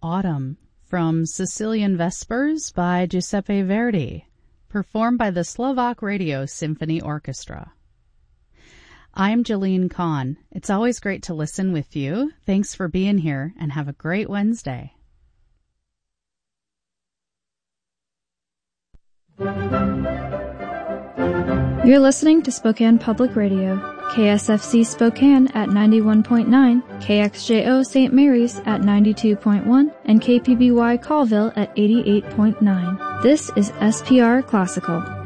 Autumn from Sicilian Vespers by Giuseppe Verdi, performed by the Slovak Radio Symphony Orchestra. I'm Jalene Kahn. It's always great to listen with you. Thanks for being here and have a great Wednesday. You're listening to Spokane Public Radio, KSFC Spokane at 91.9, KXJO St. Mary's at 92.1, and KPBY Colville at 88.9. This is SPR Classical.